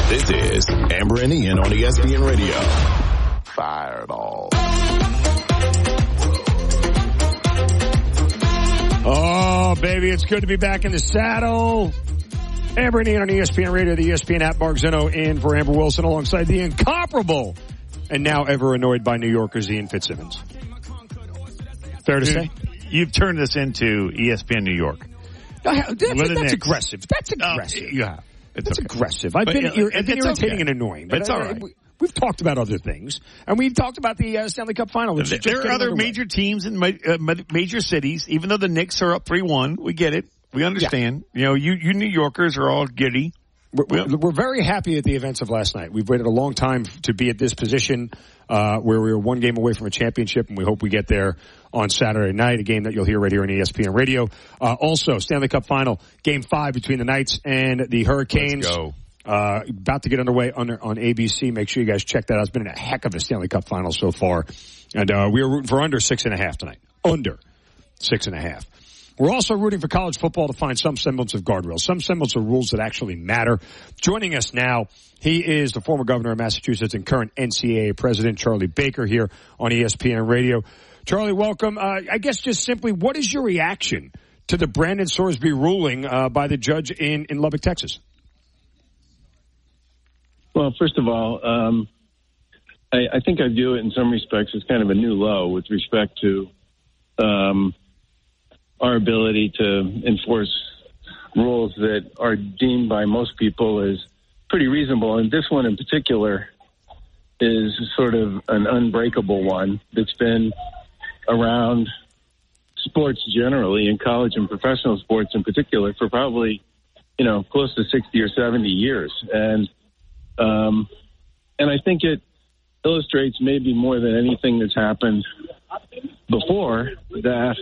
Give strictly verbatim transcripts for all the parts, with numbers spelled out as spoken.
This is Amber and Ian on E S P N Radio. Fireball. Oh, baby, it's good to be back in the saddle. Amber and Ian on E S P N Radio, the E S P N app. Mark Zeno in for Amber Wilson alongside the incomparable and now ever annoyed by New Yorkers, Ian Fitzsimmons. Fair to say? You've turned this into E S P N New York. That's, that's aggressive. That's aggressive. Oh, yeah. It's That's okay. aggressive. I've but, been, uh, ir- I've been irritating okay. and annoying. But it's I, all right. I, we've talked about other things. And we've talked about the uh, Stanley Cup Final. Which there is just there are other underway. major teams in ma- uh, major cities. Even though the Knicks are up three one, we get it. We understand. Yeah. You know, you, you New Yorkers are all giddy. We're, we're, we're very happy at the events of last night. We've waited a long time to be at this position uh, where we were one game away from a championship, and we hope we get there on Saturday night, a game that you'll hear right here on E S P N Radio. Uh, also, Stanley Cup Final, Game five between the Knights and the Hurricanes. Let's go. Uh, about to get underway on, on A B C. Make sure you guys check that out. It's been a heck of a Stanley Cup Final so far. And uh, we are rooting for under six and a half tonight. Under six and a half. We're also rooting for college football to find some semblance of guardrails, some semblance of rules that actually matter. Joining us now, he is the former governor of Massachusetts and current N C double A president, Charlie Baker, here on E S P N Radio. Charlie, welcome. Uh, I guess just simply, what is your reaction to the Brandon Sorsby ruling uh, by the judge in, in Lubbock, Texas? Well, first of all, um, I, I think I view it in some respects as kind of a new low with respect to um, our ability to enforce rules that are deemed by most people as pretty reasonable. And this one in particular is sort of an unbreakable one that's been around sports generally, in college and professional sports in particular, for probably, you know, close to sixty or seventy years. And Um, and I think it illustrates maybe more than anything that's happened before that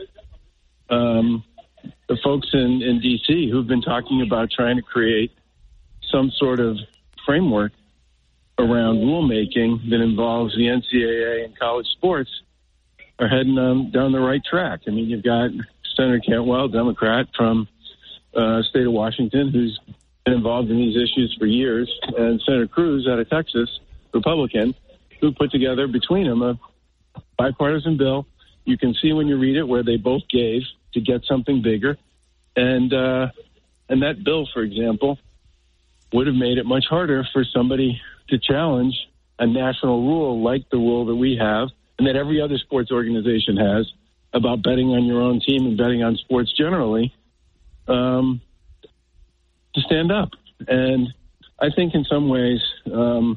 um, the folks in, in D C who've been talking about trying to create some sort of framework around rulemaking that involves the N C double A and college sports are heading um, down the right track. I mean, you've got Senator Cantwell, Democrat from uh, state of Washington, who's been involved in these issues for years, and Senator Cruz out of Texas, Republican, who put together between them a bipartisan bill. You can see when you read it where they both gave to get something bigger. And uh, and that bill, for example, would have made it much harder for somebody to challenge a national rule like the rule that we have and that every other sports organization has about betting on your own team and betting on sports generally. Um to stand up. And I think in some ways, um,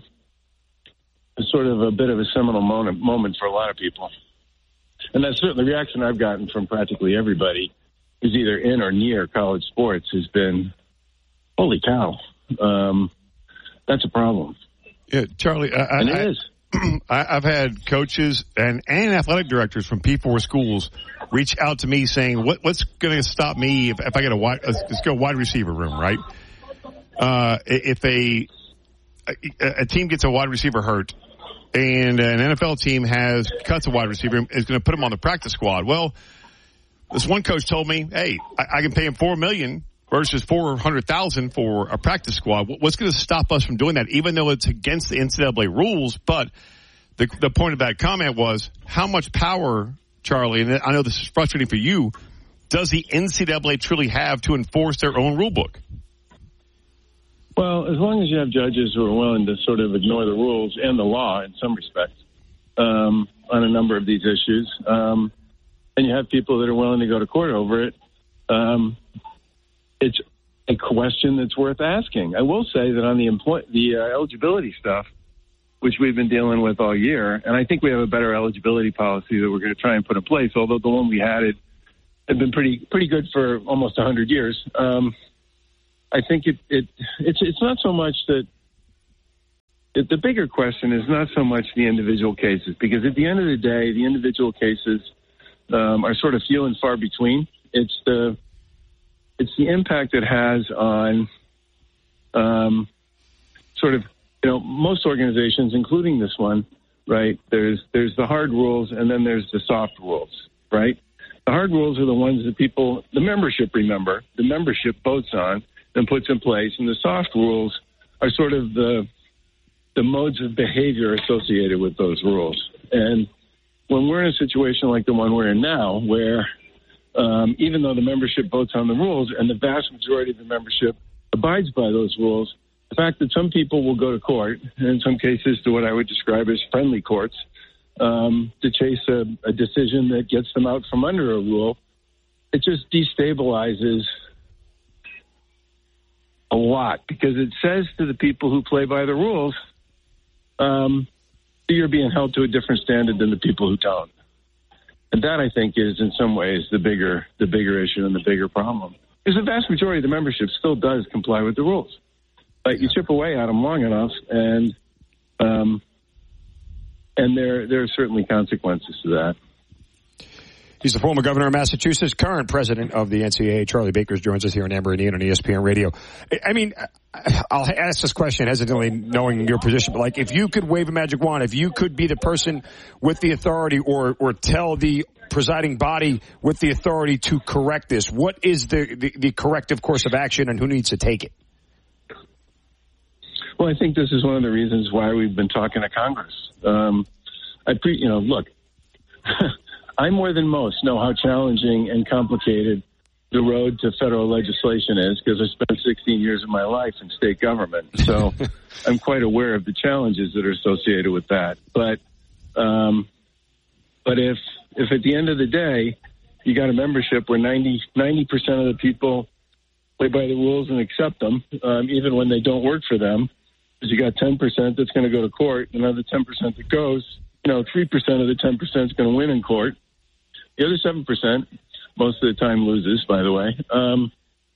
it's sort of a bit of a seminal moment, moment for a lot of people. And that's certainly the reaction I've gotten from practically everybody who's either in or near college sports has been, holy cow, um, that's a problem. Yeah, Charlie, I, and it I, is. I, I've had coaches and, and athletic directors from P four schools reach out to me saying, what, what's going to stop me if, if I get a wide, let's go wide receiver room, right? Uh, if a, a, a team gets a wide receiver hurt and an N F L team has cuts a wide receiver is going to put him on the practice squad. Well, this one coach told me, hey, I, I can pay him four million dollars versus four hundred thousand dollars for a practice squad. What's going to stop us from doing that, even though it's against the N C double A rules? But the, the point of that comment was how much power, Charlie, and I know this is frustrating for you, does the N C double A truly have to enforce their own rule book? Well, as long as you have judges who are willing to sort of ignore the rules and the law in some respects um, on a number of these issues, um, and you have people that are willing to go to court over it, um, it's a question that's worth asking. I will say that on the employ- the uh, eligibility stuff, which we've been dealing with all year, and I think we have a better eligibility policy that we're going to try and put in place, although the one we had had, had been pretty pretty good for almost one hundred years. Um, I think it, it it's it's not so much that it, the bigger question is not so much the individual cases, because at the end of the day, the individual cases um, are sort of few and far between. It's the it's the impact it has on um, sort of, you know, most organizations, including this one, right? There's there's the hard rules and then there's the soft rules, right? The hard rules are the ones that people, the membership, remember, the membership votes on and puts in place, and the soft rules are sort of the the modes of behavior associated with those rules. And when we're in a situation like the one we're in now, where um, even though the membership votes on the rules and the vast majority of the membership abides by those rules, the fact that some people will go to court, and in some cases to what I would describe as friendly courts, um, to chase a, a decision that gets them out from under a rule, it just destabilizes a lot, because it says to the people who play by the rules, um, you're being held to a different standard than the people who don't. And that, I think, is in some ways the bigger the bigger issue and the bigger problem. Because the vast majority of the membership still does comply with the rules. But you chip away at them long enough, and um, and there there are certainly consequences to that. He's the former governor of Massachusetts, current president of the N C double A. Charlie Bakers joins us here on Amber and Ian on E S P N Radio. I mean, I'll ask this question hesitantly, knowing your position, but like, if you could wave a magic wand, if you could be the person with the authority, or or tell the presiding body with the authority to correct this, what is the, the, the corrective course of action, and who needs to take it? Well, I think this is one of the reasons why we've been talking to Congress. Um, I pre, you know, look, I more than most know how challenging and complicated the road to federal legislation is, because I spent sixteen years of my life in state government. So I'm quite aware of the challenges that are associated with that. But um, but if if at the end of the day you got a membership where ninety percent of the people play by the rules and accept them, um, even when they don't work for them, because you got ten percent that's going to go to court, another ten percent that goes, you know, three percent of the ten percent is going to win in court. The other seven percent, most of the time, loses, by the way. Um,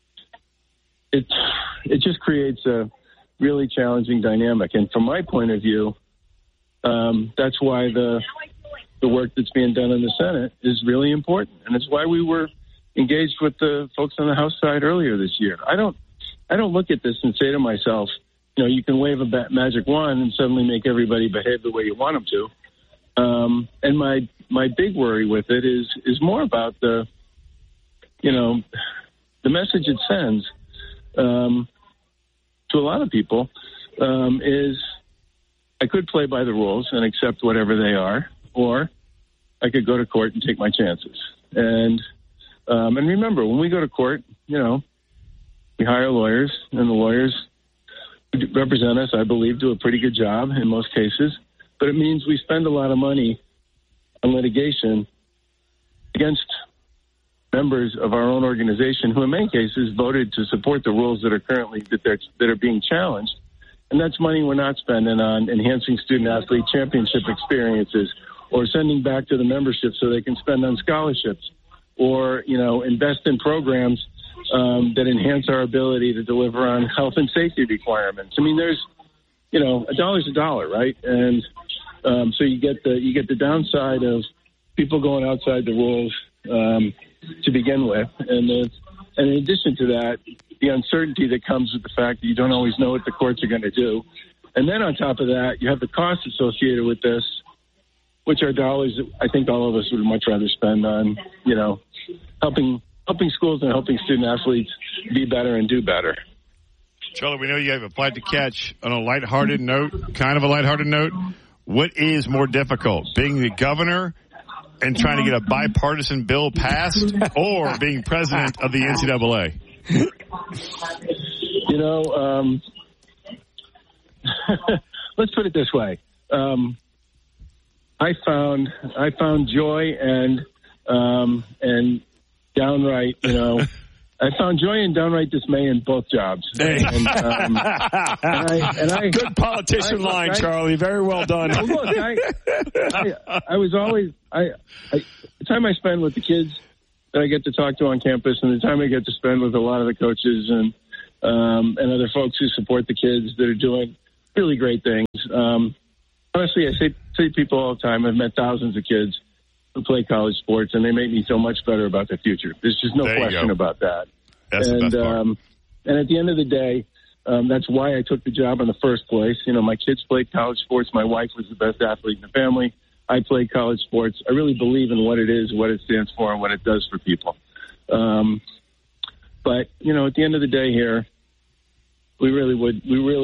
it, it just creates a really challenging dynamic. And from my point of view, um, that's why the the work that's being done in the Senate is really important. And it's why we were engaged with the folks on the House side earlier this year. I don't, I don't look at this and say to myself, you know, you can wave a magic wand and suddenly make everybody behave the way you want them to. Um, and my my big worry with it is is more about the, you know, the message it sends um, to a lot of people um, is, I could play by the rules and accept whatever they are, or I could go to court and take my chances. And um, and remember, when we go to court, you know, we hire lawyers, and the lawyers represent us, I believe, do a pretty good job in most cases. But it means we spend a lot of money on litigation against members of our own organization who, in many cases, voted to support the rules that are currently that, they're, that are being challenged. And that's money we're not spending on enhancing student-athlete championship experiences, or sending back to the membership so they can spend on scholarships, or, you know, invest in programs um, that enhance our ability to deliver on health and safety requirements. I mean, there's, you know, a dollar's a dollar, right? And um, so you get the you get the downside of people going outside the rules um, to begin with, and the, and in addition to that, the uncertainty that comes with the fact that you don't always know what the courts are going to do, and then on top of that, you have the costs associated with this, which are dollars that I think all of us would much rather spend on, you know, helping helping schools and helping student athletes be better and do better. Charlie, we know you have a flight to catch. On a lighthearted note, kind of a lighthearted note, what is more difficult, being the governor and trying to get a bipartisan bill passed, or being president of the N C double A? You know, um, let's put it this way. Um, I found I found joy and um, and downright, you know, I found joy and downright dismay in both jobs. Hey. And, um, and I, and I, Good politician I, line, I, Charlie. Very well done. Well, look, I, I, I was always I, I the time I spend with the kids that I get to talk to on campus, and the time I get to spend with a lot of the coaches and um, and other folks who support the kids that are doing really great things. Um, honestly, I say say to people all the time, I've met thousands of kids who play college sports, and they make me feel much better about their future. There's just no there question about that. That's and, the best part. Um, and at the end of the day, um, that's why I took the job in the first place. You know, my kids played college sports. My wife was the best athlete in the family. I played college sports. I really believe in what it is, what it stands for, and what it does for people. Um, but, you know, at the end of the day here, we really would, we really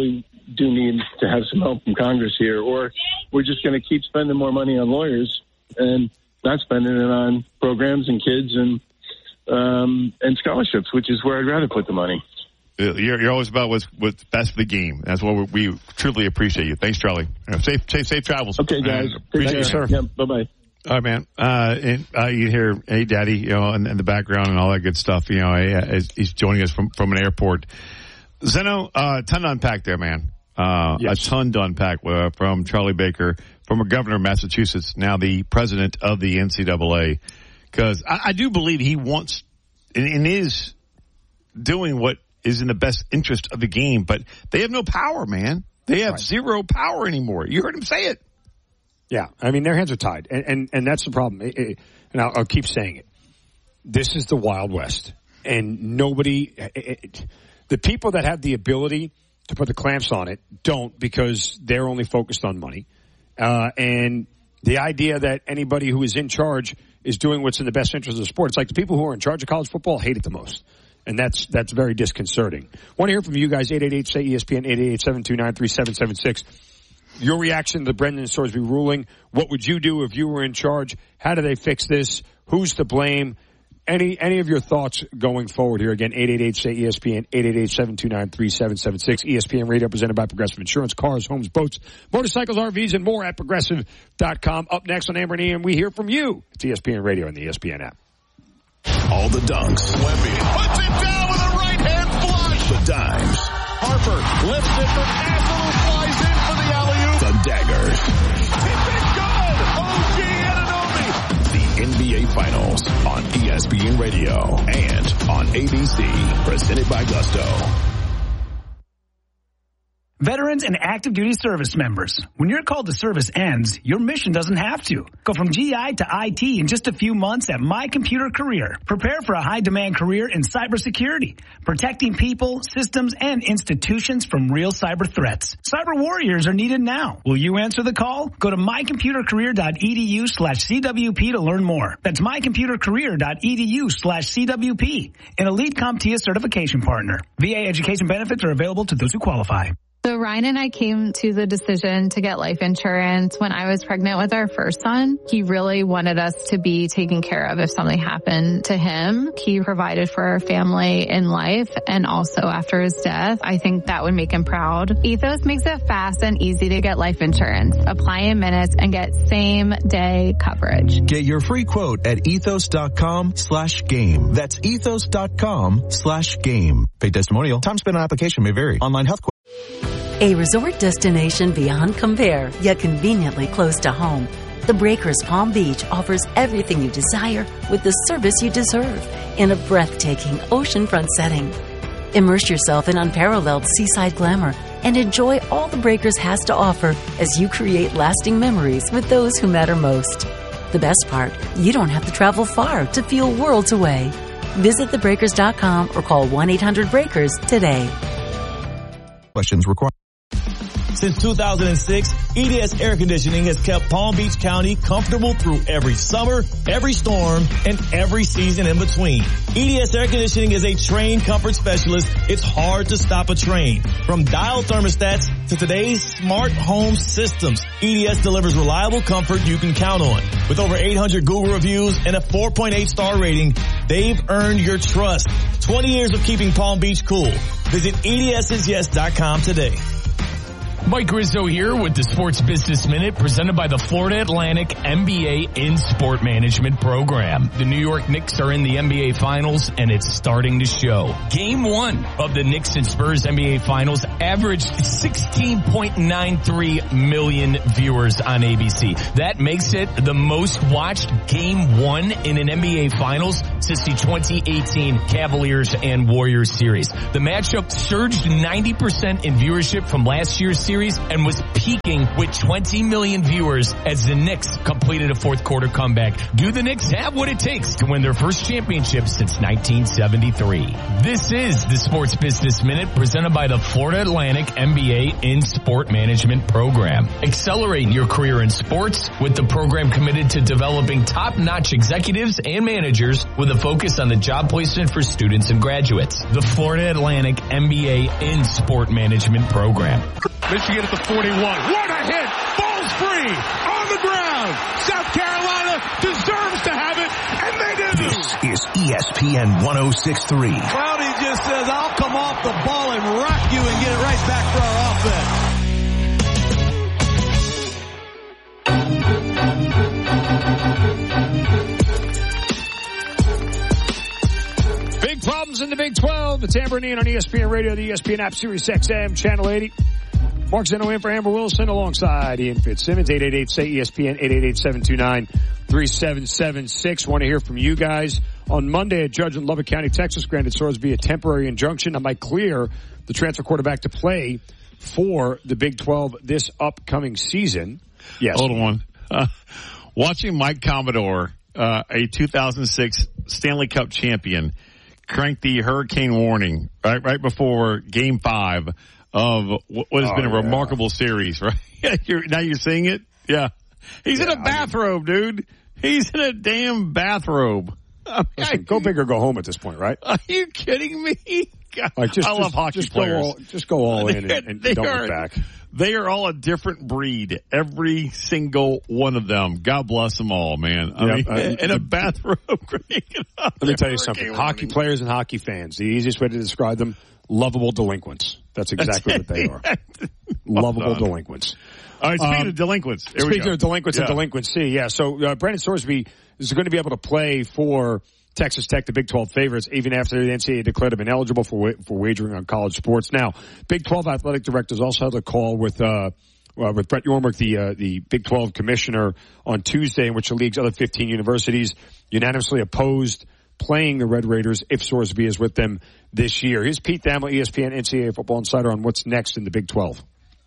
do need to have some help from Congress here, or we're just going to keep spending more money on lawyers and not spending it on programs and kids and um, and scholarships, which is where I'd rather put the money. You're, you're always about what's, what's best for the game. That's what we, we truly appreciate you. Thanks, Charlie. Safe, safe, safe travels. Okay, guys. Uh, appreciate you, sir. Yeah, bye-bye. All right, man. Uh, and, uh, you hear, hey, Daddy, you know, in, in the background and all that good stuff. You know, he, he's joining us from, from an airport. Zeno, uh, ton to unpack there, man. Uh, yes. A ton to unpack uh, from Charlie Baker, former governor of Massachusetts, now the president of the N C double A. Because I, I do believe he wants and, and is doing what is in the best interest of the game, but they have no power, man. They have right. zero power anymore. You heard him say it. Yeah, I mean, their hands are tied, and and, and that's the problem. It, it, and I'll, I'll keep saying it. This is the Wild West, and nobody, it, it, the people that have the ability to put the clamps on it don't, because they're only focused on money. Uh, and the idea that anybody who is in charge is doing what's in the best interest of the sport, it's like the people who are in charge of college football hate it the most. And that's that's very disconcerting. Want to hear from you guys, eight eight eight, S A Y, E S P N, eight eight eight, seven two nine, three seven seven six. Your reaction to the Brendan Sorsby ruling. What would you do if you were in charge? How do they fix this? Who's to blame? Any any of your thoughts going forward here? Again, eight eight eight, S A Y, E S P N, eight eight eight, seven two nine, three seven seven six. E S P N Radio presented by Progressive Insurance. Cars, homes, boats, motorcycles, R Vs, and more at Progressive dot com. Up next on Amber and Ian, we hear from you. It's E S P N Radio and the E S P N app. All the dunks. Wemby puts it down with a right-hand flush. The dimes. Harper lifts it from Astle, flies in for the alley-oop. The daggers. It's good. O G Anunoby. The N B A Finals on E S P N Radio and on A B C. Presented by Gusto. Veterans and active duty service members, when your call to service ends, your mission doesn't have to. Go from G I to I T in just a few months at My Computer Career. Prepare for a high-demand career in cybersecurity, protecting people, systems, and institutions from real cyber threats. Cyber warriors are needed now. Will you answer the call? Go to mycomputercareer.edu slash CWP to learn more. That's mycomputercareer.edu slash CWP, an Elite CompTIA certification partner. V A education benefits are available to those who qualify. So Ryan and I came to the decision to get life insurance when I was pregnant with our first son. He really wanted us to be taken care of if something happened to him. He provided for our family in life and also after his death. I think that would make him proud. Ethos makes it fast and easy to get life insurance. Apply in minutes and get same day coverage. Get your free quote at ethos.com slash game. That's ethos.com slash game. Paid testimonial. Time spent on application may vary. Online health quote. A resort destination beyond compare, yet conveniently close to home. The Breakers Palm Beach offers everything you desire with the service you deserve in a breathtaking oceanfront setting. Immerse yourself in unparalleled seaside glamour and enjoy all the Breakers has to offer as you create lasting memories with those who matter most. The best part, you don't have to travel far to feel worlds away. Visit the breakers dot com or call one eight hundred breakers today. Questions required. Since two thousand six, E D S Air Conditioning has kept Palm Beach County comfortable through every summer, every storm, and every season in between. E D S Air Conditioning is a trained comfort specialist. It's hard to stop a train. From dial thermostats to today's smart home systems, E D S delivers reliable comfort you can count on. With over eight hundred Google reviews and a four point eight star rating, they've earned your trust. twenty years of keeping Palm Beach cool. Visit E D S is yes dot com today. Mike Rizzo here with the Sports Business Minute presented by the Florida Atlantic M B A in Sport Management Program. The New York Knicks are in the N B A Finals and it's starting to show. Game one of the Knicks and Spurs N B A Finals averaged sixteen point nine three million viewers on A B C. That makes it the most watched game one in an N B A Finals since the twenty eighteen Cavaliers and Warriors series. The matchup surged ninety percent in viewership from last year's series and was peaking with twenty million viewers as the Knicks completed a fourth quarter comeback. Do the Knicks have what it takes to win their first championship since nineteen seventy-three? This is the Sports Business Minute presented by the Florida Atlantic M B A in Sport Management Program. Accelerate your career in sports with the program committed to developing top-notch executives and managers with a focus on the job placement for students and graduates. The Florida Atlantic M B A in Sport Management Program. Michigan at the forty-one. What a hit! Ball's free on the ground. South Carolina deserves to have it, and they do. This is E S P N one oh six point three. Cloudy just says, I'll come off the ball and rock you and get it right back for our offense. Big problems in the Big twelve. It's Amber and Ian on E S P N Radio, the E S P N app, Sirius X M, Channel eighty. Mark Zeno in for Amber Wilson alongside Ian Fitzsimmons. eight eight eight, say E S P N, eight eight eight, seven two nine, three seven seven six. Want to hear from you guys. On Monday, a judge in Lubbock County, Texas, granted Sorsby a temporary injunction that might clear the transfer quarterback to play for the Big twelve this upcoming season. Yes. Hold on. Uh, watching Mike Commodore, uh, a two thousand six Stanley Cup champion, crank the hurricane warning right right before Game Five of what has oh, been a yeah. remarkable series. Right you're, now, you're seeing it. Yeah, he's yeah, in a bathrobe, I mean, dude. He's in a damn bathrobe. Listen, go big or go home at this point, right? Are you kidding me? God, like just, I love just, hockey just players. Go all, just go all in and, and don't are, look back. They are all a different breed. Every single one of them. God bless them all, man. I yep, mean, uh, in a bathrobe. Let me tell you something. Hockey players and hockey fans, the easiest way to describe them, lovable delinquents. That's exactly That's what they are. Lovable well delinquents. All right, speaking um, of delinquents. Speaking of delinquents yeah. and delinquency, yeah. So uh, Brandon Sorsby is going to be able to play for Texas Tech, the Big twelve favorites, even after the N C double A declared him ineligible for wa- for wagering on college sports. Now, Big twelve athletic directors also had a call with uh, uh with Brett Yormark, the uh, the Big twelve commissioner, on Tuesday, in which the league's other fifteen universities unanimously opposed playing the Red Raiders if Sorsby is with them this year. Here's Pete Thamel, E S P N N C double A Football Insider, on what's next in the Big twelve.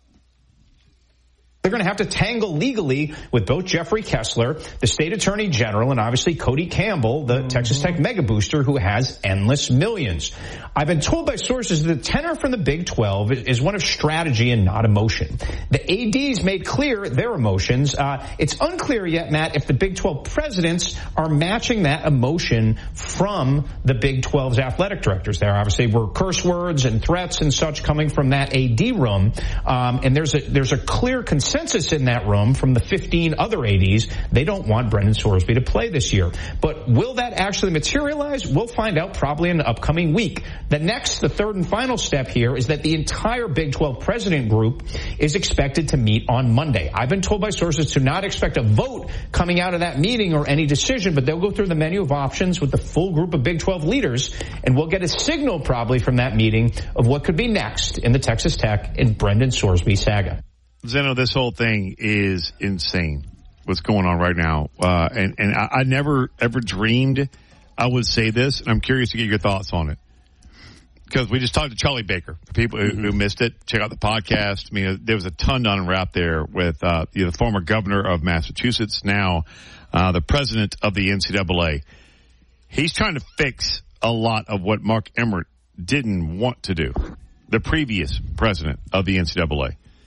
They're going to have to tangle legally with both Jeffrey Kessler, the state attorney general, and obviously Cody Campbell, the Texas Tech mega booster who has endless millions. I've been told by sources that the tenor from the Big twelve is one of strategy and not emotion. The A Ds made clear their emotions. Uh, it's unclear yet, Matt, if the Big twelve presidents are matching that emotion from the Big twelve's athletic directors. There obviously were curse words and threats and such coming from that A D room, um, and there's a there's a clear consensus Consensus in that room from the fifteen other A Ds. They don't want Brendan Sorsby to play this year. But will that actually materialize? We'll find out probably in the upcoming week. The next, the third and final step here is that the entire Big twelve president group is expected to meet on Monday. I've been told by sources to not expect a vote coming out of that meeting or any decision, but they'll go through the menu of options with the full group of Big twelve leaders, and we'll get a signal probably from that meeting of what could be next in the Texas Tech and Brendan Sorsby saga. Zeno, this whole thing is insane. What's going on right now? Uh, and, and I, I never ever dreamed I would say this, and I'm curious to get your thoughts on it. Because we just talked to Charlie Baker. For people who, mm-hmm. who missed it, check out the podcast. I mean, there was a ton to unwrap there with, uh, you know, the former governor of Massachusetts, now, uh, the president of the N C double A. He's trying to fix a lot of what Mark Emmert didn't want to do. The previous president of the N C double A.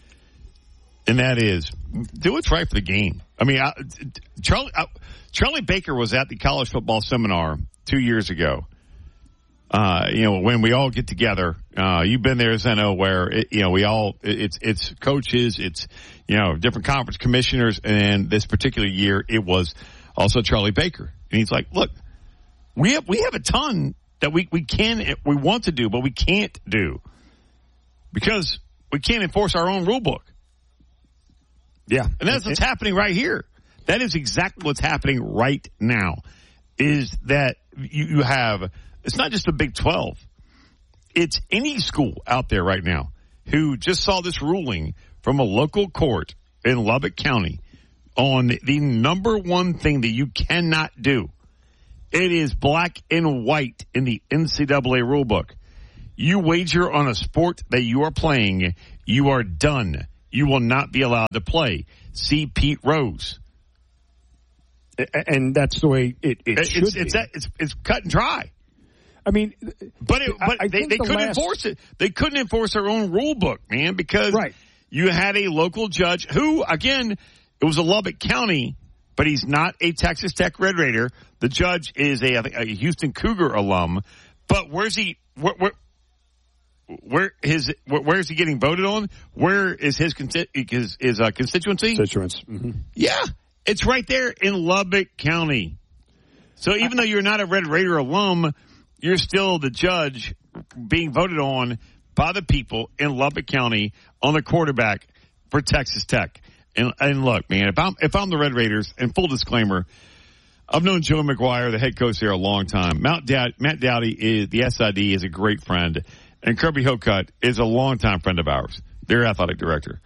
And that is, do what's right for the game. I mean, I, Charlie, I, Charlie Baker was at the college football seminar two years ago. Uh, you know, when we all get together, uh, you've been there, Zeno, where, it, you know, we all, it, it's, it's coaches, it's, you know, different conference commissioners. And this particular year, it was also Charlie Baker. And he's like, look, we have, we have a ton that we, we can, we want to do, but we can't do because we can't enforce our own rule book. Yeah. And that's what's happening right here. That is exactly what's happening right now, is that you, you have, it's not just the Big twelve. It's any school out there right now who just saw this ruling from a local court in Lubbock County on the number one thing that you cannot do. It is black and white in the N C double A rulebook. You wager on a sport that you are playing, you are done. You will not be allowed to play. See Pete Rose. And that's the way it, it it's, should it's, be. It's, it's, it's cut and dry. I mean, but it, but I, I they, they the couldn't last... enforce it. They couldn't enforce their own rule book, man, because right. you had a local judge who, again, it was a Lubbock County, but he's not a Texas Tech Red Raider. The judge is a, I think, a Houston Cougar alum. But where's he? Where, where, where his where is he getting voted on? Where is his his, his uh, constituency? Constituents. Mm-hmm. Yeah, it's right there in Lubbock County. So even though you're not a Red Raider alum, you're still the judge being voted on by the people in Lubbock County on the quarterback for Texas Tech. And, and look, man, if I'm if I'm the Red Raiders, and full disclaimer, I've known Joe McGuire, the head coach there, a long time. Matt, Dow- Matt Dowdy, is the S I D, is a great friend. And Kirby Hocutt is a longtime friend of ours, their athletic director.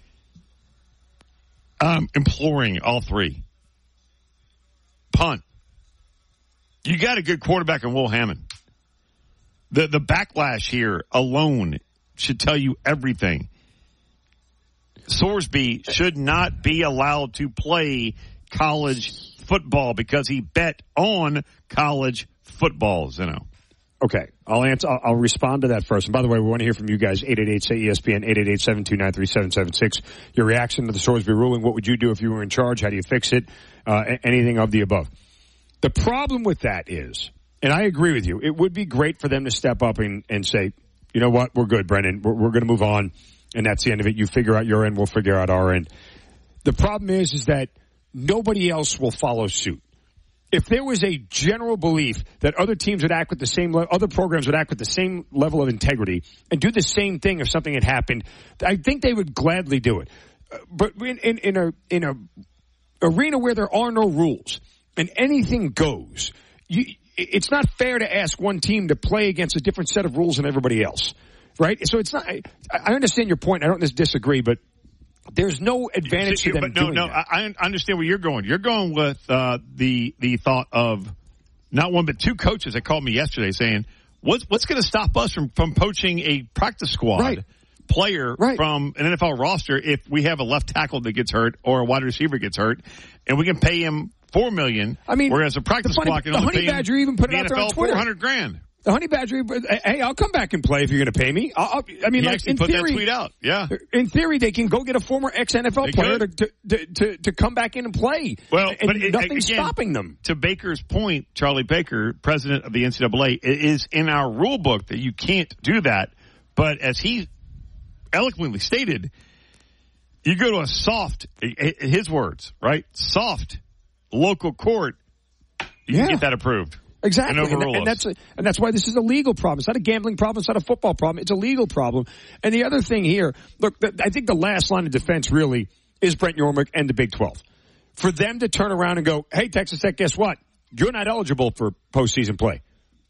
I'm imploring all three. Punt. You got a good quarterback in Will Hammond. The, the backlash here alone should tell you everything. Sorsby should not be allowed to play college football because he bet on college football, you know. Okay, I'll answer. I'll, I'll respond to that first. And by the way, we want to hear from you guys. eight eight eight, say E S P N, eight eight eight, seven two nine, three seven seven six. Your reaction to the Sorsby ruling. What would you do if you were in charge? How do you fix it? Uh, anything of the above. The problem with that is, and I agree with you, it would be great for them to step up and, and say, you know what, we're good, Brendan. We're, we're going to move on, and that's the end of it. You figure out your end, we'll figure out our end. The problem is, is that nobody else will follow suit. If there was a general belief that other teams would act with the same, le- other programs would act with the same level of integrity and do the same thing if something had happened, I think they would gladly do it. Uh, but in, in, in a in a arena where there are no rules and anything goes, you, it's not fair to ask one team to play against a different set of rules than everybody else, right? So it's not. I, I understand your point. I don't disagree, but there's no advantage to them but no, doing no, that. I, I understand where you're going. You're going with uh, the the thought of not one but two coaches that called me yesterday saying, "What's what's going to stop us from, from poaching a practice squad right. player right. from an N F L roster if we have a left tackle that gets hurt or a wide receiver gets hurt, and we can pay him four million? I mean, whereas a practice funny, squad can the only Honey pay Badger even put it the out there N F L on Twitter. four hundred grand." The Honey Badger, hey, I'll come back and play if you're going to pay me. I'll, I'll, I mean, he like actually in put theory, that tweet out. Yeah. In theory, they can go get a former ex-N F L They player to, to to to come back in and play. Well, and but it, nothing's again, stopping them. To Baker's point, Charlie Baker, president of the N C double A, it is in our rule book that you can't do that. But as he eloquently stated, you go to a soft, his words, right? Soft local court, you yeah. can get that approved. Exactly, and, and, and that's a, and that's why this is a legal problem. It's not a gambling problem. It's not a football problem. It's a legal problem. And the other thing here, look, I think the last line of defense really is Brent Yormark and the Big twelve. For them to turn around and go, "Hey, Texas Tech, guess what? You're not eligible for postseason play,"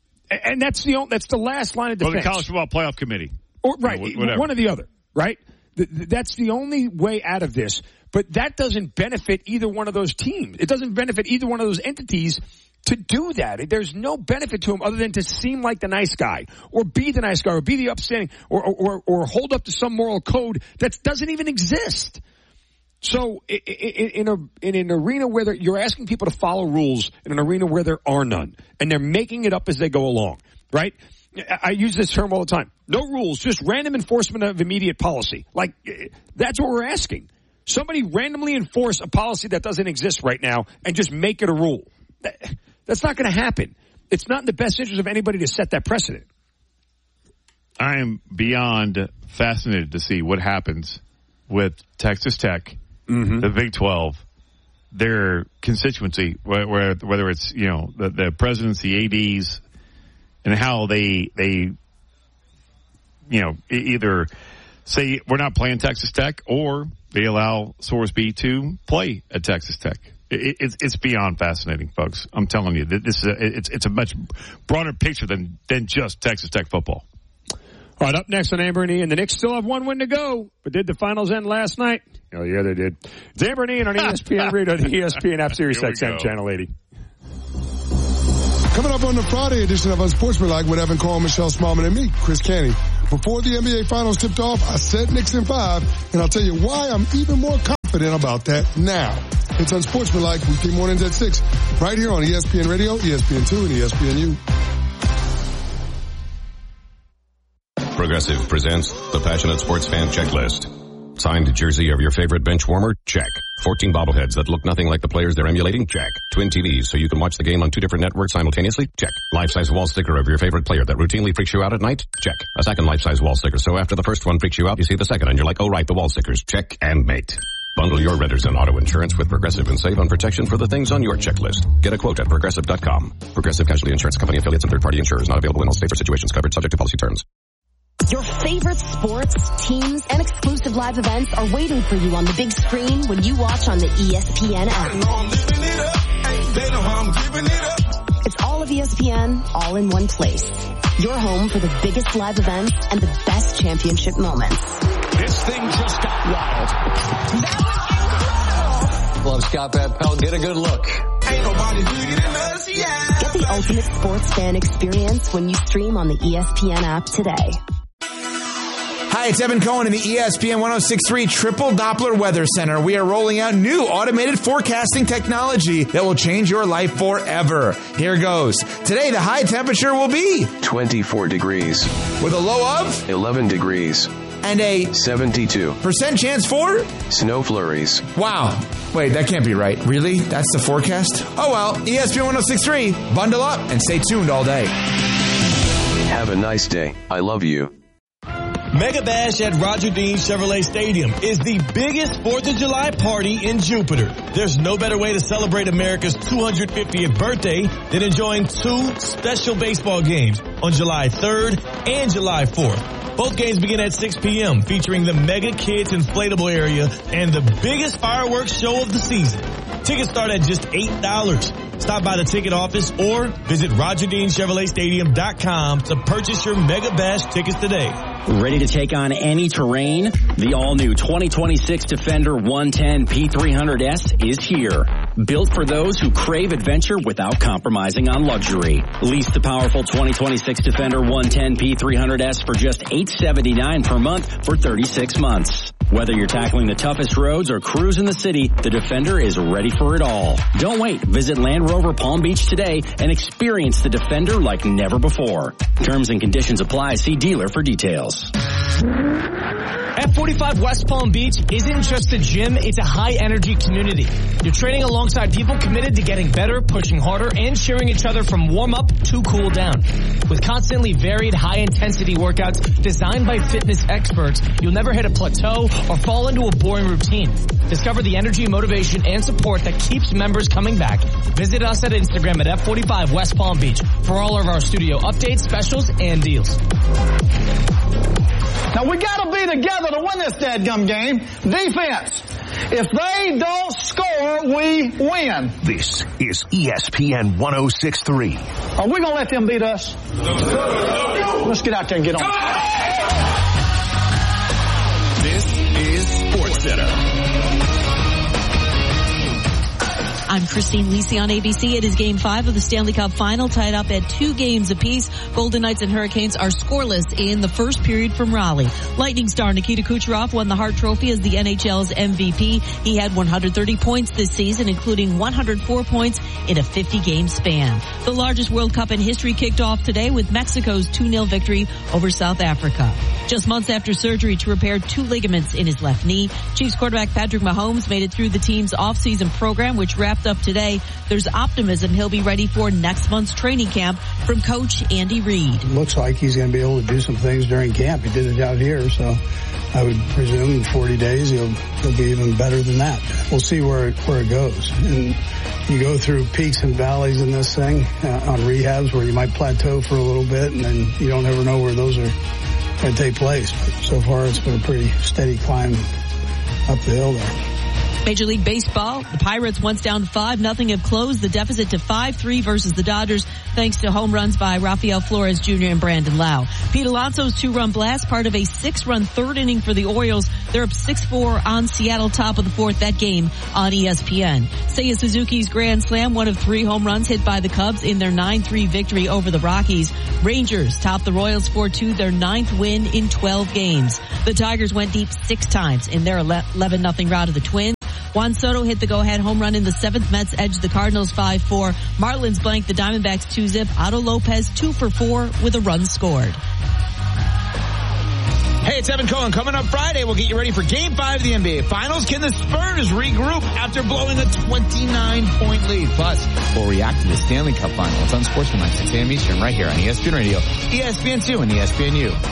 and that's the that's the last line of defense. Well, the College Football Playoff Committee, or right, you know, one or the other, right? That's the only way out of this. But that doesn't benefit either one of those teams. It doesn't benefit either one of those entities to do that. There's no benefit to him other than to seem like the nice guy or be the nice guy or be the upstanding or, or, or hold up to some moral code that doesn't even exist. So in, a, in an arena where you're asking people to follow rules in an arena where there are none and they're making it up as they go along, right? I use this term all the time. No rules, just random enforcement of immediate policy. Like, that's what we're asking. Somebody randomly enforce a policy that doesn't exist right now and just make it a rule. That's not going to happen. It's not in the best interest of anybody to set that precedent. I am beyond fascinated to see what happens with Texas Tech, mm-hmm. the Big twelve, their constituency, where, whether it's, you know, the, the presidents, the A Ds, and how they, they, you know, either say we're not playing Texas Tech or they allow Sorsby to play at Texas Tech. It, it's, it's beyond fascinating, folks. I'm telling you, this is a, it's, it's a much broader picture than, than just Texas Tech football. All right, up next on Amber and Ian. The Knicks still have one win to go, but did the finals end last night? Oh, yeah, they did. It's Amber and Ian on E S P N Radio, the E S P N app, Sirius X M, Channel eighty. Coming up on the Friday edition of Unsportsmanlike with Evan Cole, Michelle Smallman, and me, Chris Canty. Before the N B A Finals tipped off, I said Knicks in five, and I'll tell you why I'm even more confident about that now. It's Unsportsmanlike, weekday mornings at six, right here on E S P N Radio, E S P N two, and E S P N U. Progressive presents the Passionate Sports Fan Checklist. Signed jersey of your favorite bench warmer? Check. fourteen bobbleheads that look nothing like the players they're emulating? Check. Twin T Vs so you can watch the game on two different networks simultaneously? Check. Life-size wall sticker of your favorite player that routinely freaks you out at night? Check. A second life-size wall sticker so after the first one freaks you out, you see the second and you're like, oh right, the wall stickers. Check and mate. Bundle your renters and auto insurance with Progressive and save on protection for the things on your checklist. Get a quote at Progressive dot com. Progressive Casualty Insurance Company affiliates and third-party insurers not available in all states or situations. Covered subject to policy terms. Your favorite sports, teams, and exclusive live events are waiting for you on the big screen when you watch on the E S P N app. It's all of E S P N, all in one place. Your home for the biggest live events and the best championship moments. This thing just got wild. Love Scott Van Pelt. Get a good look. Ain't nobody bigger than us, yeah. Get the ultimate sports fan experience when you stream on the E S P N app today. Hi, it's Evan Cohen in the E S P N one oh six point three Triple Doppler Weather Center. We are rolling out new automated forecasting technology that will change your life forever. Here goes. Today, the high temperature will be twenty-four degrees. With a low of eleven degrees. And a seventy-two percent chance for snow flurries. Wow. Wait, that can't be right. Really? That's the forecast? Oh well, E S P N one oh six point three. Bundle up and stay tuned all day. Have a nice day. I love you. Mega Bash at Roger Dean Chevrolet Stadium is the biggest fourth of July party in Jupiter. There's no better way to celebrate America's two hundred fiftieth birthday than enjoying two special baseball games on July third and July fourth. Both games begin at six p.m. featuring the Mega Kids Inflatable Area and the biggest fireworks show of the season. Tickets start at just eight dollars. Stop by the ticket office or visit Roger Dean Chevrolet Stadium dot com to purchase your Mega Bash tickets today. Ready to take on any terrain? The all-new twenty twenty-six Defender one ten P three hundred S is here. Built for those who crave adventure without compromising on luxury. Lease the powerful twenty twenty-six Defender one ten P three hundred S for just eight hundred seventy-nine dollars per month for thirty-six months. Whether you're tackling the toughest roads or cruising the city, the Defender is ready for it all. Don't wait. Visit Land Rover Palm Beach today and experience the Defender like never before. Terms and conditions apply. See dealer for details. F forty-five West Palm Beach isn't just a gym, it's a high-energy community. You're training alongside people committed to getting better, pushing harder, and cheering each other from warm-up to cool down. With constantly varied, high-intensity workouts designed by fitness experts, you'll never hit a plateau or fall into a boring routine. Discover the energy, motivation, and support that keeps members coming back. Visit us at Instagram at F forty-five West Palm Beach for all of our studio updates, specials, and deals. Now we gotta be together to win this dadgum game. Defense. If they don't score, we win. This is E S P N one oh six point three. Are we gonna let them beat us? Let's get out there and get on. This is SportsCenter. I'm Christine Lisi on A B C. It is Game five of the Stanley Cup Final, tied up at two games apiece. Golden Knights and Hurricanes are scoreless in the first period from Raleigh. Lightning star Nikita Kucherov won the Hart Trophy as the N H L's M V P. He had one hundred thirty points this season, including one hundred four points in a fifty-game span. The largest World Cup in history kicked off today with Mexico's two nil victory over South Africa. Just months after surgery to repair two ligaments in his left knee, Chiefs quarterback Patrick Mahomes made it through the team's offseason program, which wrapped up today. There's optimism he'll be ready for next month's training camp from Coach Andy Reid. Looks like he's going to be able to do some things during camp. He did it out here, so I would presume in forty days he'll he'll be even better than that. We'll see where it, where it goes. And you go through peaks and valleys in this thing uh, on rehabs where you might plateau for a little bit, and then you don't ever know where those are going to take place. But so far, it's been a pretty steady climb up the hill there. Major League Baseball, the Pirates once down five nothing have closed the deficit to five three versus the Dodgers thanks to home runs by Rafael Flores Junior and Brandon Lau. Pete Alonso's two-run blast, part of a six-run third inning for the Orioles. They're up six four on Seattle, top of the fourth, that game on E S P N. Seiya Suzuki's grand slam, one of three home runs hit by the Cubs in their nine three victory over the Rockies. Rangers top the Royals four two, their ninth win in twelve games. The Tigers went deep six times in their eleven nothing rout of the Twins. Juan Soto hit the go-ahead home run in the seventh. Mets edged the Cardinals five four. Marlins blanked the Diamondbacks two zip. Otto Lopez two for four with a run scored. Hey, it's Evan Cohen. Coming up Friday, we'll get you ready for Game five of the N B A Finals. Can the Spurs regroup after blowing a twenty-nine point lead? Plus, we'll react to the Stanley Cup Final. It's on Sportsmanlike, six a.m. Eastern, right here on E S P N Radio, E S P N two, and E S P N U.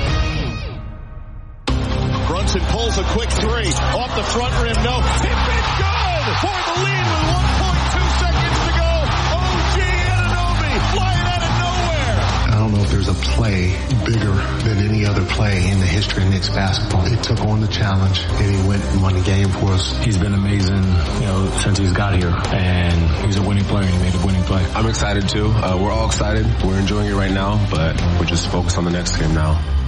Brunson pulls a quick three. Off the front rim, no. Tip it good for the lead with one point two seconds to go. O G Anunoby flying out of nowhere. I don't know if there's a play bigger than any other play in the history of Knicks basketball. He took on the challenge and he went and won the game for us. He's been amazing, you know, since he's got here, and he's a winning player and he made a winning play. I'm excited too. Uh, we're all excited. We're enjoying it right now, but we're just focused on the next game now.